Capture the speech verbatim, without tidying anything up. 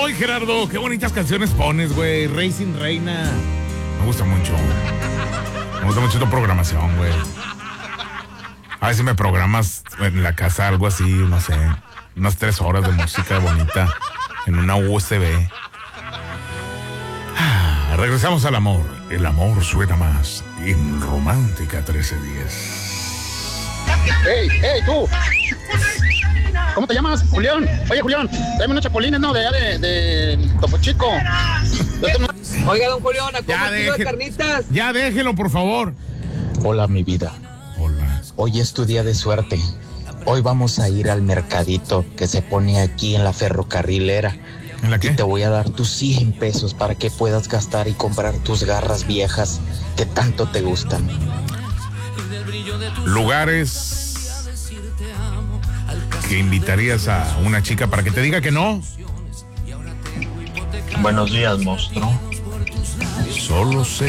Ay, Gerardo, qué bonitas canciones pones, güey. Racing Reina. Me gusta mucho. Me gusta mucho tu programación, güey. A ver si me programas en la casa algo así, no sé. Unas tres horas de música bonita en una U S B. Ah, regresamos al amor. El amor suena más en Romántica trece diez. ¡Ey, ey, tú! ¿Cómo te llamas? Julián. Oye, Julián, dame unos chapulines, ¿no? De allá de, de Topo Chico. Oiga, don Julián, ¿a cómo Ya, kilo deje- de carnitas? Ya déjelo, por favor. Hola, mi vida. Hola. Hoy es tu día de suerte. Hoy vamos a ir al mercadito que se pone aquí en la ferrocarrilera. ¿En la qué? Y te voy a dar tus cien pesos para que puedas gastar y comprar tus garras viejas que tanto te gustan. Lugares que invitarías a una chica para que te diga que no. Buenos días, monstruo. Solo sé